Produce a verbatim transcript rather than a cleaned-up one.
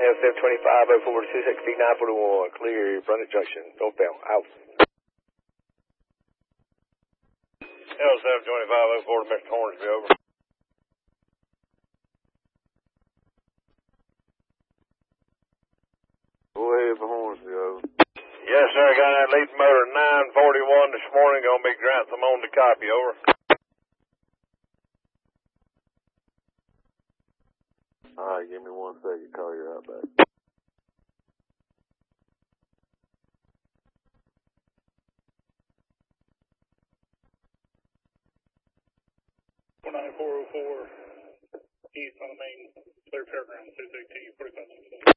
L seven twenty-five oh four two six B nine forty-one, clear, Brunswick Junction, northbound, out. L seven twenty-five oh four to Mister Hornsby, over. Go ahead for Hornsby, over. Yes, sir, I got that lead motor nine forty-one this morning, gonna be Grantham on the copy, over. Alright, give me one second, call you right back. four nine four oh four, east on the main, clear fairground, two sixteen, forty-five.